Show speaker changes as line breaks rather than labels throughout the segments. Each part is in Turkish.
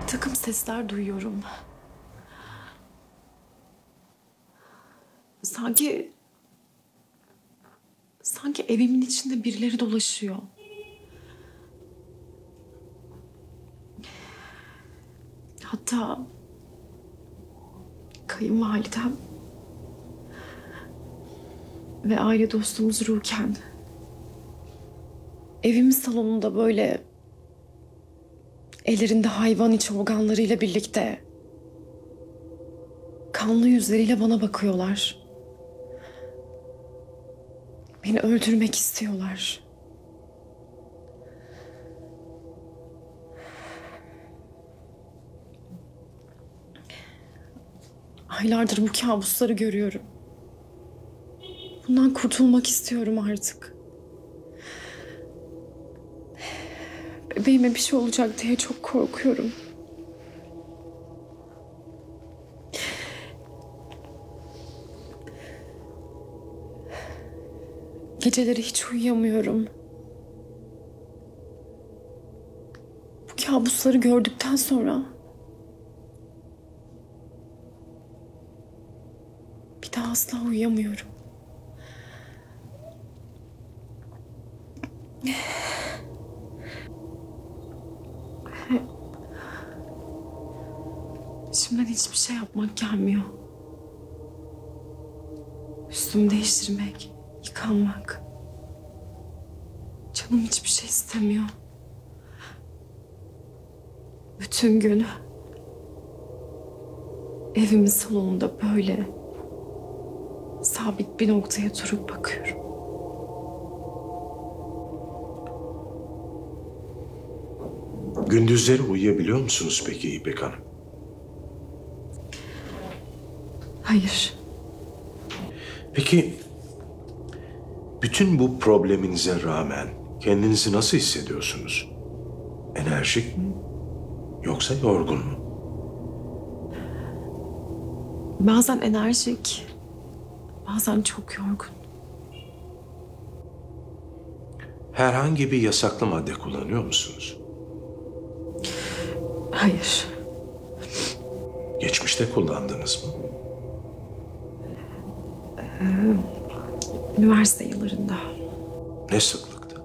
Bir takım sesler duyuyorum. Sanki evimin içinde birileri dolaşıyor. Hatta kayınvalidem ve aile dostumuz Ruken evimiz salonunda böyle ellerinde hayvan içi organlarıyla birlikte kanlı yüzleriyle bana bakıyorlar. Beni öldürmek istiyorlar. Aylardır bu kabusları görüyorum. Bundan kurtulmak istiyorum artık. Bebeğime bir şey olacak diye çok korkuyorum. Geceleri hiç uyuyamıyorum. Bu kabusları gördükten sonra bir daha asla uyuyamıyorum. İçimden hiçbir şey yapmak gelmiyor. Üstümü değiştirmek, yıkanmak. Canım hiçbir şey istemiyor. Bütün gün evimin salonunda böyle sabit bir noktaya durup bakıyorum.
Gündüzleri uyuyabiliyor musunuz peki İpek Hanım?
Hayır.
Peki bütün bu probleminize rağmen kendinizi nasıl hissediyorsunuz? Enerjik mi? Yoksa yorgun mu?
Bazen enerjik, bazen çok yorgun.
Herhangi bir yasaklı madde kullanıyor musunuz?
Hayır.
Geçmişte kullandınız mı?
Üniversite yıllarında.
Ne sıklıkta?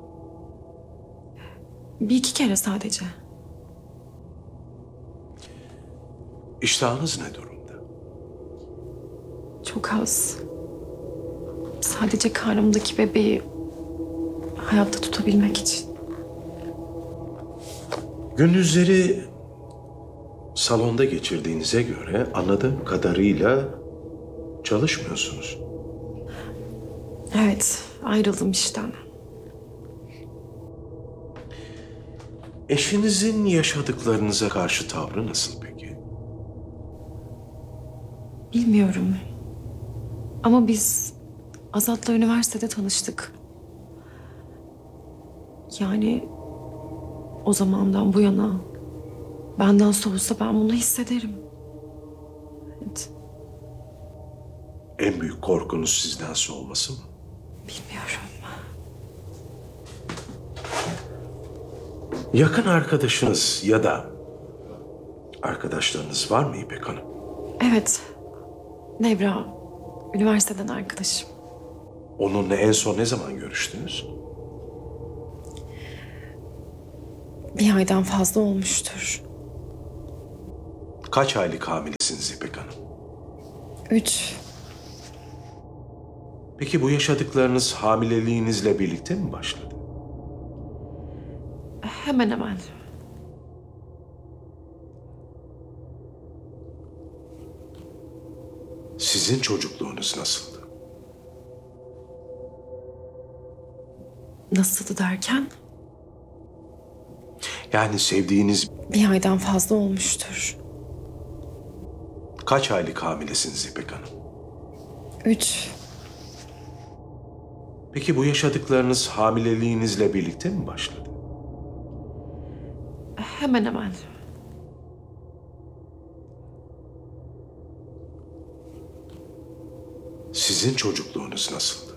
Bir iki kere sadece.
İştahınız ne durumda?
Çok az. Sadece karnımdaki bebeği hayatta tutabilmek için.
Gündüzleri salonda geçirdiğinize göre anladığım kadarıyla çalışmıyorsunuz.
Evet, ayrıldım işten.
Eşinizin yaşadıklarınıza karşı tavrı nasıl peki?
Bilmiyorum. Ama biz Azat'la üniversitede tanıştık. Yani o zamandan bu yana benden soğusa ben bunu hissederim. Evet,
En büyük korkunuz sizden soğuması mı?
bilmiyorum.
Yakın arkadaşınız ya da arkadaşlarınız var mı İpek Hanım?
Evet, Nevra, üniversiteden arkadaşım.
Onunla en son ne zaman görüştünüz?
Bir aydan fazla olmuştur.
Kaç aylık hamilesiniz İpek Hanım?
3.
Peki bu yaşadıklarınız hamileliğinizle birlikte mi başladı?
Hemen hemen.
Sizin çocukluğunuz nasıldı?
Nasıldı derken?
Yani sevdiğiniz
Bir aydan fazla olmuştur.
kaç aylık hamilesiniz İpek Hanım?
3.
Peki bu yaşadıklarınız hamileliğinizle birlikte mi başladı?
Hemen hemen.
Sizin çocukluğunuz nasıldı?